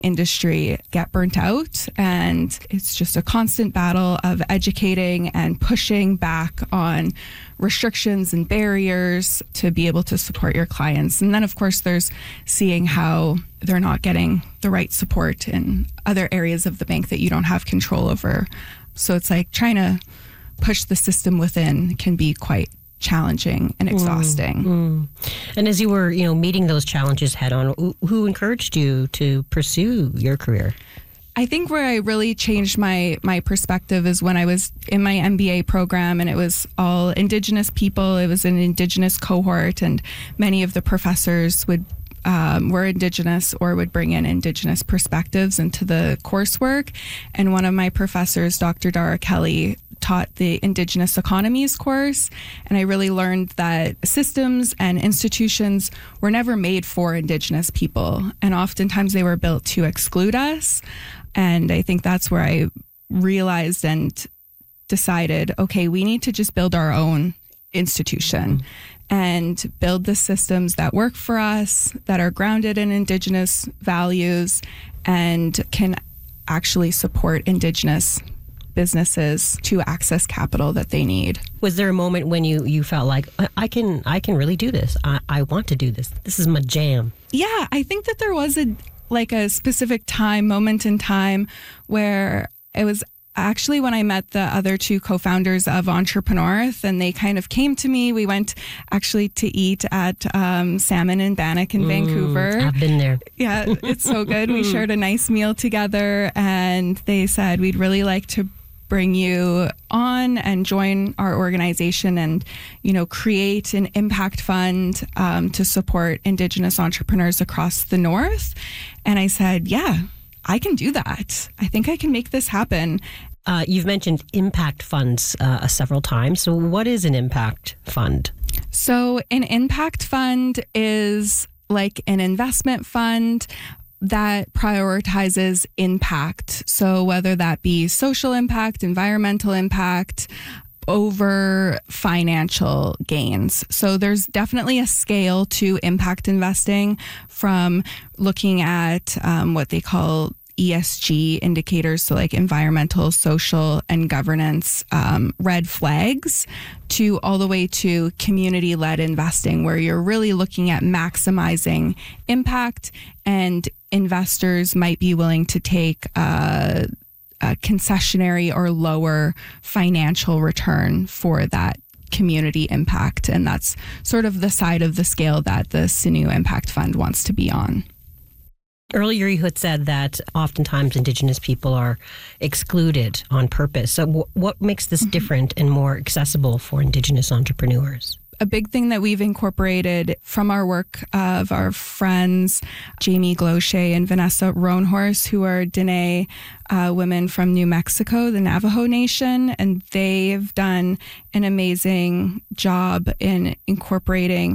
industry get burnt out. And it's just a constant battle of educating and pushing back on restrictions and barriers to be able to support your clients. And then, of course, there's seeing how they're not getting the right support in other areas of the bank that you don't have control over. So it's like trying to push the system within can be quite challenging and exhausting. And as you were, meeting those challenges head on, who encouraged you to pursue your career? I think where I really changed my perspective is when I was in my MBA program, and it was all Indigenous people. It was an Indigenous cohort, and many of the professors were Indigenous or would bring in Indigenous perspectives into the coursework. And one of my professors, Dr. Dara Kelly, taught the Indigenous Economies course, and I really learned that systems and institutions were never made for Indigenous people, and oftentimes they were built to exclude us. And I think that's where I realized and decided, okay, we need to just build our own institution and build the systems that work for us, that are grounded in Indigenous values, and can actually support Indigenous businesses to access capital that they need. Was there a moment when you felt like, I can really do this? I want to do this. This is my jam. Yeah, I think that there was a specific moment in time where it was actually when I met the other two co-founders of Entrepreneurth, and they kind of came to me. We went actually to eat at Salmon and Bannock in Vancouver. I've been there. Yeah, it's so good. We shared a nice meal together, and they said, we'd really like to bring you on and join our organization and, create an impact fund to support Indigenous entrepreneurs across the North. And I said, yeah, I can do that. I think I can make this happen. You've mentioned impact funds several times. So what is an impact fund? So an impact fund is like an investment fund that prioritizes impact. So whether that be social impact, environmental impact, over financial gains. So there's definitely a scale to impact investing, from looking at what they call ESG indicators, so like environmental, social, and governance red flags, to all the way to community-led investing, where you're really looking at maximizing impact, and investors might be willing to take a concessionary or lower financial return for that community impact. And that's sort of the side of the scale that the Sinew Impact Fund wants to be on. Earlier, you had said that oftentimes Indigenous people are excluded on purpose. So what makes this different and more accessible for Indigenous entrepreneurs? A big thing that we've incorporated from our work of our friends, Jamie Glochet and Vanessa Roanhorse, who are Dene women from New Mexico, the Navajo Nation, and they've done an amazing job in incorporating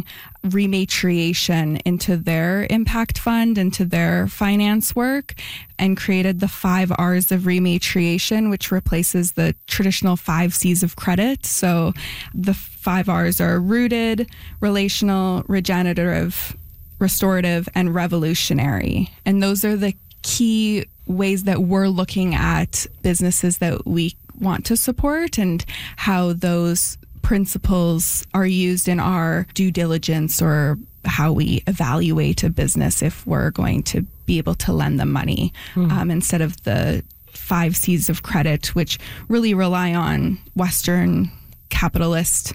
rematriation into their impact fund, into their finance work, and created the 5 R's of rematriation, which replaces the traditional 5 C's of credit. So the 5 R's are rooted, relational, regenerative, restorative, and revolutionary. And those are the key ways that we're looking at businesses that we want to support, and how those principles are used in our due diligence, or how we evaluate a business if we're going to be able to lend them money, instead of the 5 C's of credit, which really rely on Western capitalist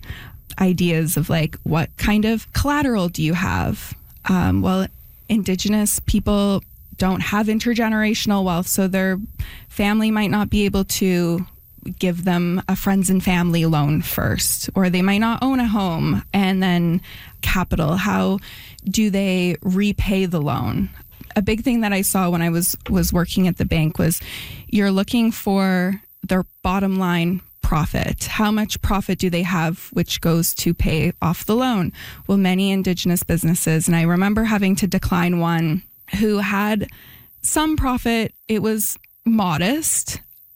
ideas of like, what kind of collateral do you have? Well, Indigenous people don't have intergenerational wealth, so their family might not be able to give them a friends and family loan first, or they might not own a home. And then capital, how do they repay the loan? A big thing that I saw when I was working at the bank was, you're looking for their bottom line profit. How much profit do they have, which goes to pay off the loan? Well, many Indigenous businesses, and I remember having to decline one who had some profit, it was modest,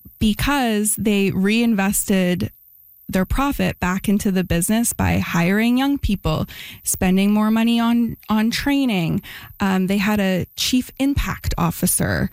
because they reinvested their profit back into the business by hiring young people, spending more money on training. They had a chief impact officer